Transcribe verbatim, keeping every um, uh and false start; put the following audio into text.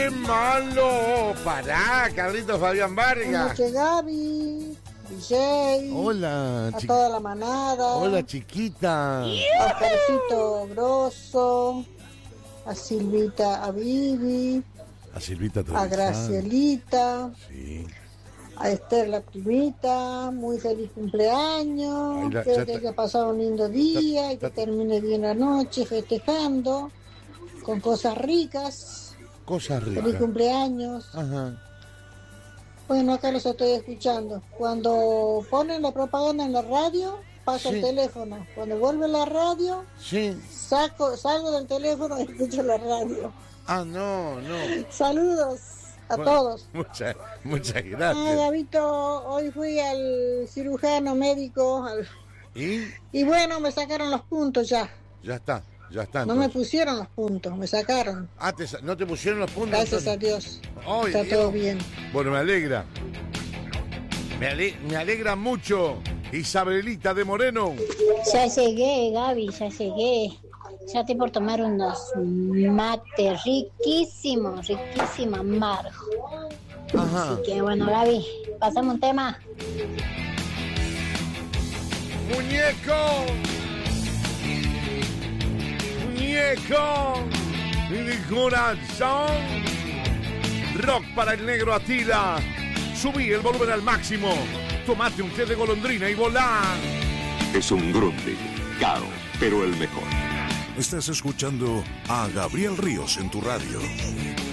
qué malo. Pará, Carlitos Fabián Vargas. Buenas noches, Gaby, D J. Hola, a chi- toda la manada. Hola, chiquita. A Oscarcito Grosso, a Silvita, a Vivi, A Silvita a Trevisan. Gracielita, Sí. a Esther la primita, muy feliz cumpleaños. Ay, la- Espero ya que está- haya pasado un lindo día y que está- termine bien la noche festejando con cosas ricas. Cosas Feliz ricas. cumpleaños. Ajá. Bueno, acá los estoy escuchando. Cuando ponen la propaganda en la radio, paso Sí. el teléfono. Cuando vuelve la radio, Sí. saco, salgo del teléfono y escucho la radio. Ah, no, no. Saludos a Bueno, todos. Muchas, muchas Ah, gracias. Gabito, hoy fui al cirujano médico al- ¿Y? y bueno, me sacaron los puntos ya. Ya está, ya está. No me entonces. pusieron los puntos, me sacaron. Ah, te sa- ¿no te pusieron los puntos? Gracias a entonces? Dios. Ay, Está Dios. todo bien. Bueno, me alegra. Me, ale- me alegra mucho. Isabelita de Moreno. Ya llegué, Gaby, ya llegué. Ya estoy por tomar unos mates riquísimos, riquísimos, amargos. Ajá. Así que bueno, Gaby, pasamos un tema. Muñeco. Muñeco. Mi corazón. Rock para el negro Atila. Subí el volumen al máximo. Tomate un té de golondrina y volá. Es un Grundy, caro, pero el mejor. Estás escuchando a Gabriel Ríos en tu radio.